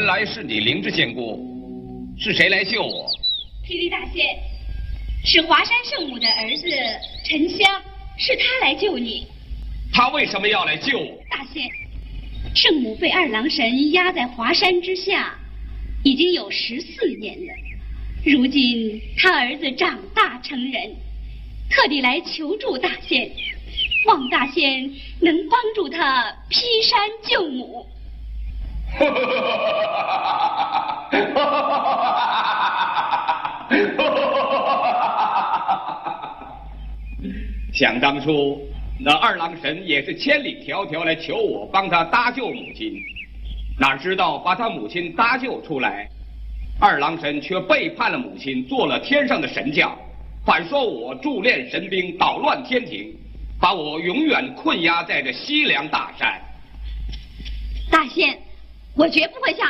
原来是你灵芝仙姑，是谁来救我？ 霹雳大仙，是华山圣母的儿子沉香，是他来救你。 他为什么要来救我？ 大仙，圣母被二郎神压在华山之下，已经有14年了。如今他儿子长大成人，特地来求助大仙，望大仙能帮助他劈山救母。 想当初，那二郎神也是千里迢迢来求我帮他搭救母亲，哪知道把他母亲搭救出来，二郎神却背叛了母亲，做了天上的神将，反说我助练神兵，捣乱天庭，把我永远困压在这西凉大山。 大仙，我绝不会向